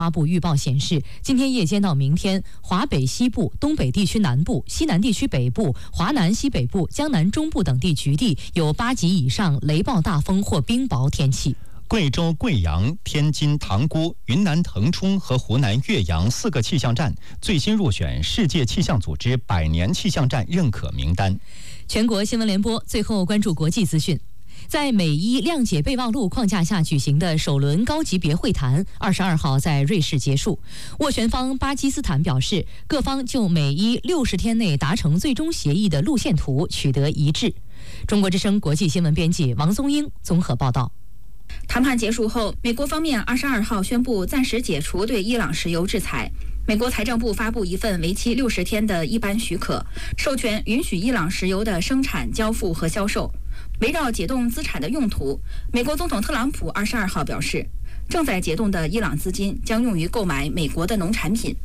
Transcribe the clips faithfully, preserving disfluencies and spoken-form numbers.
发布预报显示，今天夜间到明天，华北西部、东北地区南部、西南地区北部、华南西北部、江南中部等地局地有八级以上雷暴大风或冰雹天气。 贵州贵阳、天津塘沽、云南腾冲和湖南岳阳四个气象站最新入选世界气象组织百年气象站认可名单。 全国新闻联播最后关注国际资讯。在美伊谅解备忘录框架下举行的首轮高级别会谈，二十二号在瑞士结束。斡旋方巴基斯坦表示，各方就美伊六十天内达成最终协议的路线图取得一致。中国之声国际新闻编辑王宗英综合报道。 谈判结束后，美国方面二十二号宣布暂时解除对伊朗石油制裁。美国财政部发布一份为期六十天的一般许可，授权允许伊朗石油的生产、交付和销售。围绕解冻资产的用途，美国总统特朗普二十二号表示，正在解冻的伊朗资金将用于购买美国的农产品。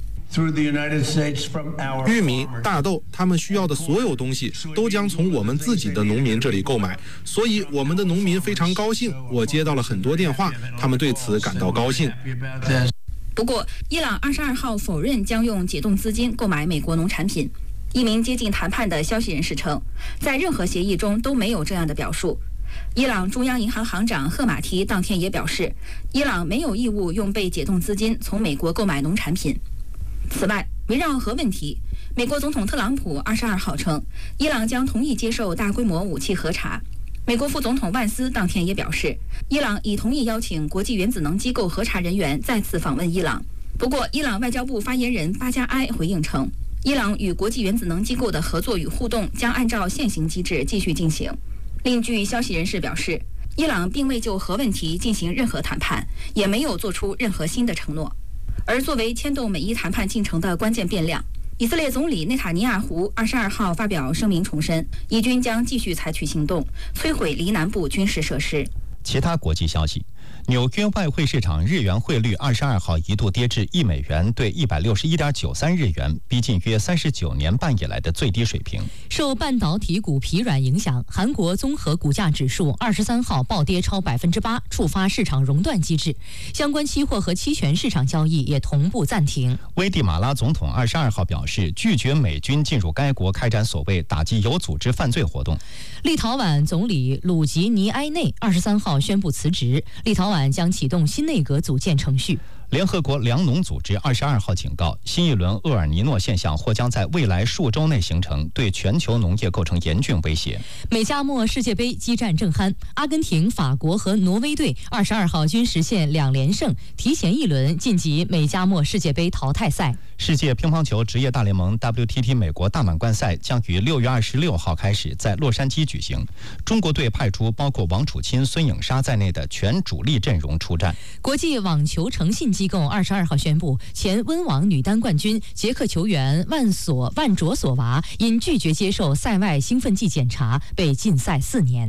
玉米、大豆，他们需要的所有东西都将从我们自己的农民这里购买，所以我们的农民非常高兴。我接到了很多电话，他们对此感到高兴。 不过，伊朗二十二号否认将用解冻资金购买美国农产品。一名接近谈判的消息人士称，在任何协议中都没有这样的表述。伊朗中央银行行长赫马提当天也表示，伊朗没有义务用被解冻资金从美国购买农产品。此外，围绕核问题，美国总统特朗普二十二号称，伊朗将同意接受大规模武器核查。美国副总统万斯当天也表示，伊朗已同意邀请国际原子能机构核查人员再次访问伊朗。不过，伊朗外交部发言人巴加埃回应称，伊朗与国际原子能机构的合作与互动将按照现行机制继续进行。另据消息人士表示，伊朗并未就核问题进行任何谈判，也没有做出任何新的承诺。而作为牵动美伊谈判进程的关键变量，以色列总理内塔尼亚胡二十二号发表声明重申，以军将继续采取行动，摧毁黎南部军事设施。 其他国际消息，纽约外汇市场日元汇率二十二号一度跌至一美元兑一百六十一点九三日元，逼近约三十九年半以来的最低水平。 受半导体股疲软影响，韩国综合股价指数二十三号暴跌超百分之八，触发市场熔断机制，相关期货和期权市场交易也同步暂停。 危地马拉总统二十二号表示，拒绝美军进入该国开展所谓打击有组织犯罪活动。 立陶宛总理鲁吉尼埃内二十三号宣布辞职，立陶宛将启动新内阁组建程序。 联合国粮农组织二十二号警告，新一轮厄尔尼诺现象或将在未来数周内形成，对全球农业构成严峻威胁。 美加墨世界杯激战正酣，阿根廷、法国和挪威队二十二号均实现两连胜，提前一轮晋级美加墨世界杯淘汰赛。 世界乒乓球职业大联盟 W T T 美国大满贯赛将于六月二十六号开始在洛杉矶举行，中国队派出包括王楚钦、孙颖莎在内的全主力阵容出战。 国际网球诚信机构二十二号宣布，前温网女单冠军捷克球员万索万卓索娃因拒绝接受赛外兴奋剂检查，被禁赛四年。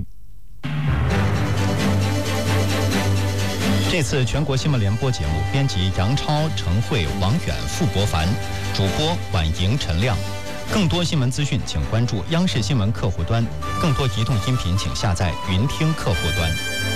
这次全国新闻联播节目编辑杨超、陈慧、王远、傅国凡，主播婉莹、陈亮。更多新闻资讯，请关注央视新闻客户端；更多移动音频，请下载云听客户端。